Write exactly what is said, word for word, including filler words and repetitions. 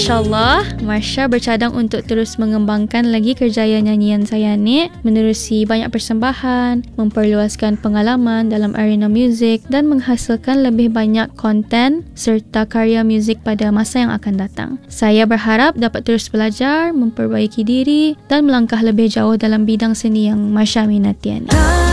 Masya Allah, Marsha bercadang untuk terus mengembangkan lagi kerjaya nyanyian saya ni, menerusi banyak persembahan, memperluaskan pengalaman dalam arena muzik dan menghasilkan lebih banyak konten serta karya muzik pada masa yang akan datang. Saya berharap dapat terus belajar, memperbaiki diri dan melangkah lebih jauh dalam bidang seni yang Marsha minati ni.